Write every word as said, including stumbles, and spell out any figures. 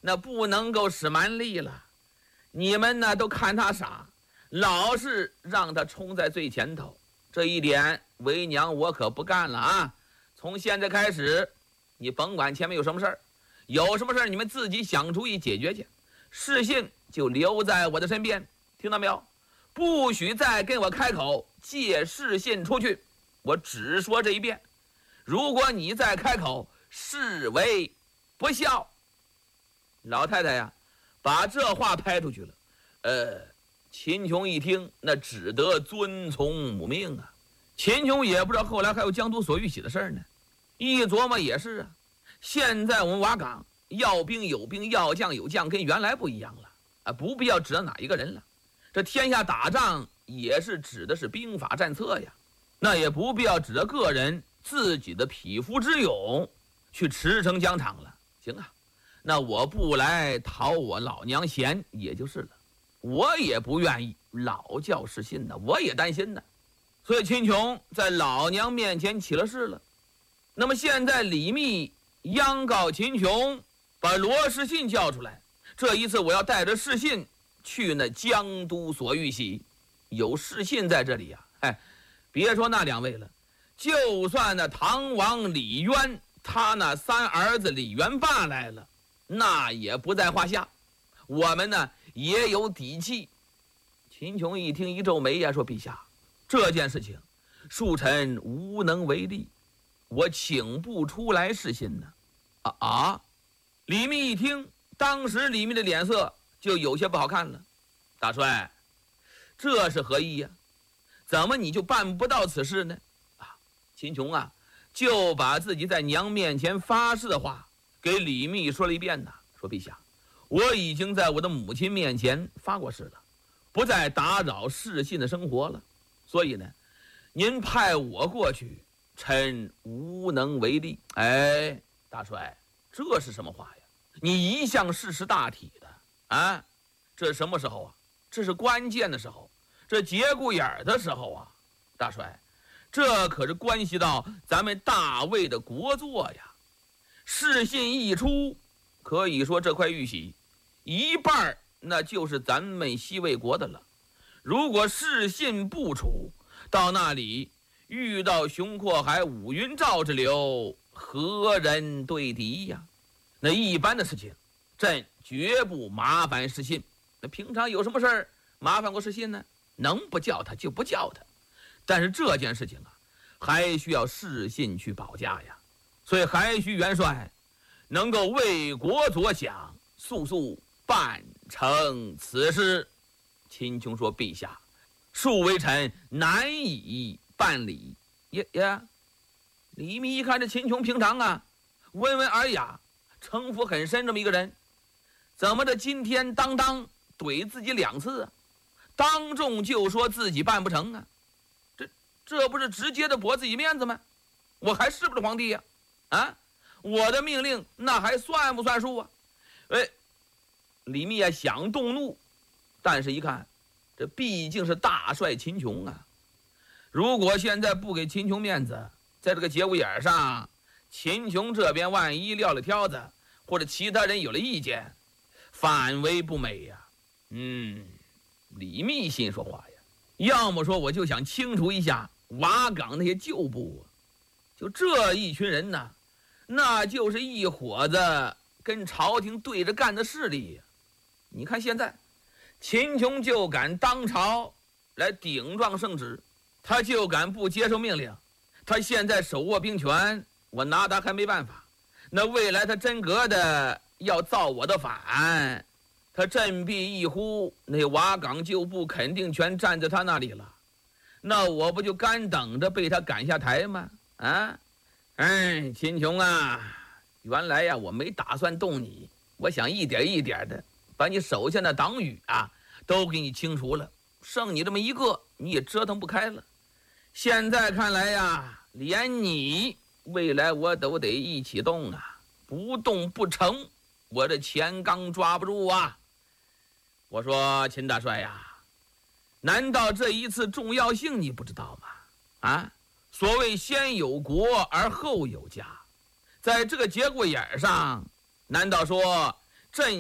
那不能够使蛮力了。你们呢都看他傻，老是让他冲在最前头，这一点为娘我可不干了啊！从现在开始，你甭管前面有什么事儿，有什么事儿你们自己想主意解决去。视信就留在我的身边，听到没有？不许再跟我开口借视信出去，我只说这一遍。如果你再开口，视为不孝。老太太呀，把这话拍出去了。呃，秦琼一听，那只得遵从母命啊。秦琼也不知道后来还有江都所玉玺的事儿呢，一琢磨也是啊。现在我们瓦岗要兵有兵，要将有将，跟原来不一样了啊，不必要指着哪一个人了。这天下打仗也是指的是兵法战策呀，那也不必要指着个人自己的匹夫之勇去驰骋疆场了。行啊，那我不来讨我老娘嫌也就是了。我也不愿意老叫失信呢，我也担心呢。所以秦琼在老娘面前起了誓了。那么现在李密央告秦琼，把罗士信叫出来。这一次我要带着士信去那江都所玉玺，有士信在这里呀、啊。哎，别说那两位了，就算那唐王李渊，他那三儿子李元霸来了，那也不在话下。我们呢也有底气。秦琼一听一皱眉呀、啊，说：“陛下，这件事情恕臣无能为力，我请不出来示信呢。”啊啊！李密一听，当时李密的脸色就有些不好看了。大帅，这是何意呀、啊？怎么你就办不到此事呢？啊，秦琼啊，就把自己在娘面前发誓的话给李密说了一遍呢。说：“陛下，我已经在我的母亲面前发过誓了，不再打扰士信的生活了。所以呢，您派我过去，臣无能为力。”哎，大帅，这是什么话呀？你一向事识大体的啊，这什么时候啊？这是关键的时候，这节骨眼的时候啊，大帅，这可是关系到咱们大魏的国祚呀。士信一出，可以说这块玉玺一半那就是咱们西魏国的了。如果士信不出，到那里遇到熊阔海、五云赵之流，何人对敌呀？那一般的事情，朕绝不麻烦士信。那平常有什么事儿麻烦过士信呢？能不叫他就不叫他。但是这件事情啊，还需要士信去保驾呀。所以还需元帅能够为国着想，速速办成此事。秦琼说：“陛下，恕微臣难以办理。”呀呀！李密一看这秦琼平常啊，温文尔雅，城府很深这么一个人，怎么这今天当当怼自己两次啊？当众就说自己办不成啊？这这不是直接的驳自己面子吗？我还是不是皇帝呀、啊？啊，我的命令那还算不算数啊？哎，李密啊想动怒，但是一看，这毕竟是大帅秦琼啊，如果现在不给秦琼面子，在这个节骨眼上，秦琼这边万一撂了挑子，或者其他人有了意见，反为不美呀。嗯，李密心说话呀，要么说我就想清除一下瓦岗那些旧部啊，就这一群人呢，那就是一伙子跟朝廷对着干的势力呀。你看现在秦琼就敢当朝来顶撞圣旨，他就敢不接受命令，他现在手握兵权，我拿他还没办法。那未来他真格的要造我的反，他振臂一呼，那瓦岗旧部肯定全站在他那里了，那我不就干等着被他赶下台吗？啊，哎，秦琼啊，原来呀我没打算动你，我想一点一点的把你手下的党羽啊都给你清除了，剩你这么一个你也折腾不开了。现在看来呀，连你未来我都得一起动啊，不动不成，我这钱刚抓不住啊。我说秦大帅呀，难道这一次重要性你不知道吗？啊，所谓先有国而后有家，在这个节骨眼上，难道说朕